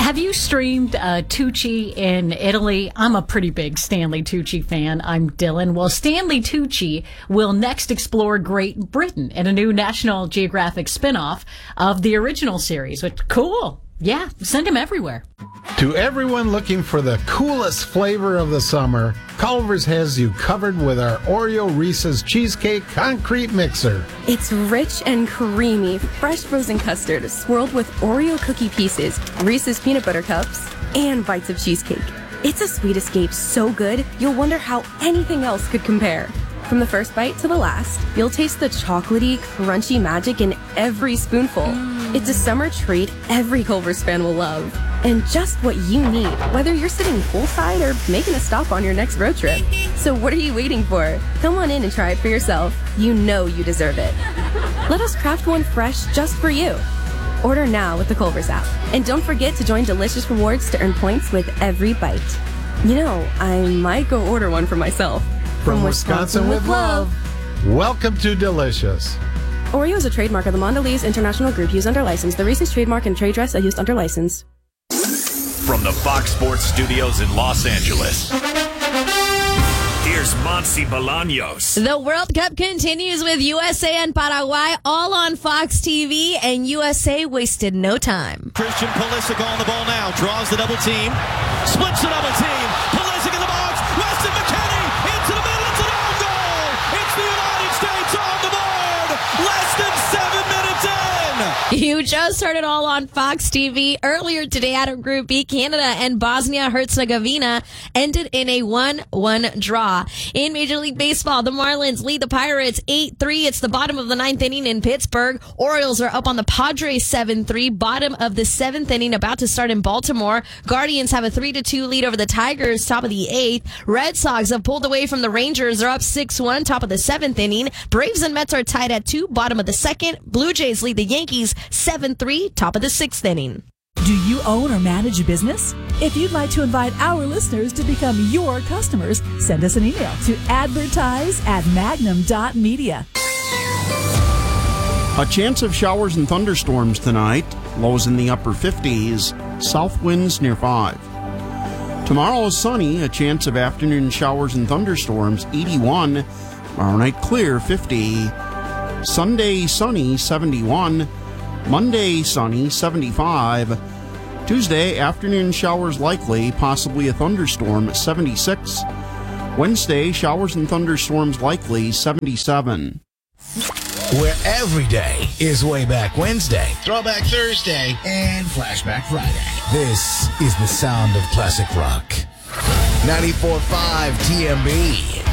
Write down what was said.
Have you streamed Tucci in Italy? I'm a pretty big Stanley Tucci fan. I'm Dylan. Well, Stanley Tucci will next explore Great Britain in a new National Geographic spinoff of the original series. Which, cool. Yeah, send him everywhere. To everyone looking for the coolest flavor of the summer, Culver's has you covered with our Oreo Reese's Cheesecake Concrete Mixer. It's rich and creamy, fresh frozen custard swirled with Oreo cookie pieces, Reese's peanut butter cups, and bites of cheesecake. It's a sweet escape so good, you'll wonder how anything else could compare. From the first bite to the last, you'll taste the chocolatey, crunchy magic in every spoonful. It's a summer treat every Culver's fan will love. And just what you need, whether you're sitting poolside or making a stop on your next road trip. So what are you waiting for? Come on in and try it for yourself. You know you deserve it. Let us craft one fresh just for you. Order now with the Culver's app. And don't forget to join Delicious Rewards to earn points with every bite. You know, I might go order one for myself. From Wisconsin with love. Welcome to Delicious. Oreo is a trademark of the Mondelez International Group used under license. The Reese's trademark and trade dress are used under license. From the Fox Sports Studios in Los Angeles, here's Monsi Bolaños. The World Cup continues with USA and Paraguay all on Fox TV, and USA wasted no time. Christian Pulisic on the ball now, draws the double team, splits the double team, Pulisic in the box, Weston McKennie into the middle, it's an own goal! It's the United States on the board! Less than 7 minutes in! You just heard it all on Fox TV. Earlier today out of Group B, Canada and Bosnia-Herzegovina ended in a 1-1 draw. In Major League Baseball, the Marlins lead the Pirates 8-3. It's the bottom of the ninth inning in Pittsburgh. Orioles are up on the Padres 7-3. Bottom of the seventh inning about to start in Baltimore. Guardians have a 3-2 lead over the Tigers, top of the eighth. Red Sox have pulled away from the Rangers. They're up 6-1, top of the seventh inning. Braves and Mets are tied at 2, bottom of the second. Blue Jays lead the Yankees 7-3, top of the sixth inning. Do you own or manage a business? If you'd like to invite our listeners to become your customers, send us an email to advertise@magnum.media. A chance of showers and thunderstorms tonight. Lows in the upper 50s. South winds near 5. Tomorrow is sunny. A chance of afternoon showers and thunderstorms. 81. Tomorrow night clear. 50. Sunday sunny. 71. Monday sunny. 75. Tuesday afternoon showers likely. Possibly a thunderstorm. 76. Wednesday showers and thunderstorms likely. 77. Where every day is Way Back Wednesday, Throwback Thursday, and Flashback Friday. This is the sound of classic rock. 94.5 TMB.